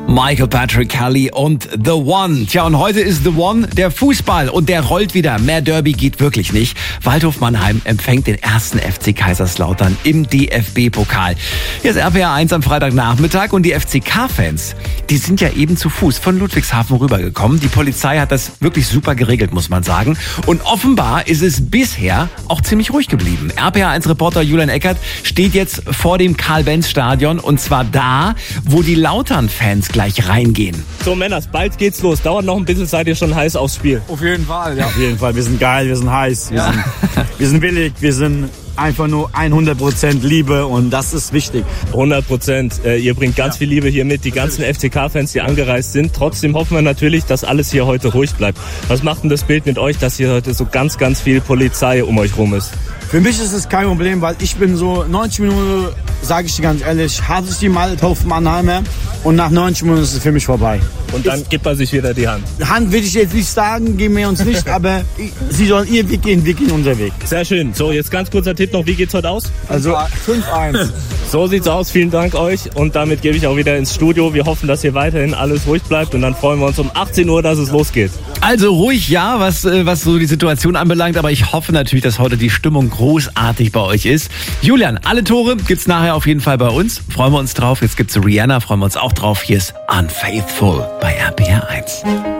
Michael Patrick Kelly und The One. Tja, und heute ist The One der Fußball und der rollt wieder. Mehr Derby geht wirklich nicht. Waldhof Mannheim empfängt den ersten FC Kaiserslautern im DFB-Pokal. Hier ist RPR 1 am Freitagnachmittag und die FCK-Fans, die sind ja eben zu Fuß von Ludwigshafen rübergekommen. Die Polizei hat das wirklich super geregelt, muss man sagen. Und offenbar ist es bisher auch ziemlich ruhig geblieben. RPR 1-Reporter Julian Eckert steht jetzt vor dem Karl-Benz-Stadion und zwar da, wo die Lautern-Fans gleich reingehen. So Männers, bald geht's los. Dauert noch ein bisschen, seid ihr schon heiß aufs Spiel? Auf jeden Fall, ja. Auf jeden Fall, wir sind geil, wir sind heiß, wir sind willig, wir sind einfach nur 100% Liebe und das ist wichtig. 100%. Ihr bringt ganz viel Liebe hier mit, die ganzen FCK-Fans, die angereist sind. Trotzdem hoffen wir natürlich, dass alles hier heute ruhig bleibt. Was macht denn das Bild mit euch, dass hier heute so ganz, ganz viel Polizei um euch rum ist? Für mich ist es kein Problem, weil ich bin so 90 Minuten, sage ich dir ganz ehrlich, hasse ich die Waldhof Mannheimer und nach 90 Minuten ist es für mich vorbei. Und dann gibt man sich wieder die Hand. Hand will ich jetzt nicht sagen, geben wir uns nicht, aber sie sollen ihr Weg gehen, wir gehen unser Weg. Sehr schön. So, jetzt ganz kurzer Tipp noch, wie geht's heute aus? Also 5-1. So sieht's aus, vielen Dank euch und damit gebe ich auch wieder ins Studio. Wir hoffen, dass hier weiterhin alles ruhig bleibt und dann freuen wir uns um 18 Uhr, dass es losgeht. Also ruhig, ja, was so die Situation anbelangt, aber ich hoffe natürlich, dass heute die Stimmung großartig bei euch ist. Julian, alle Tore gibt's nachher auf jeden Fall bei uns. Freuen wir uns drauf. Jetzt gibt's Rihanna, freuen wir uns auch drauf. Hier ist Unfaithful bei RPR 1.